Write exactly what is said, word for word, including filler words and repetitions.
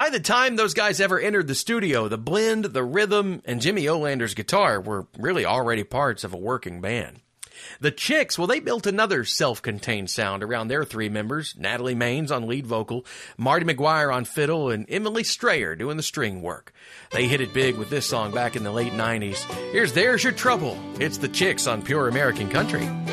by the time those guys ever entered the studio, the blend, the rhythm, and Jimmy Olander's guitar were really already parts of a working band. The Chicks, well, they built another self-contained sound around their three members, Natalie Maines on lead vocal, Marty McGuire on fiddle, and Emily Strayer doing the string work. They hit it big with this song back in the late nineties. Here's There's Your Trouble. It's the Chicks on Pure American Country.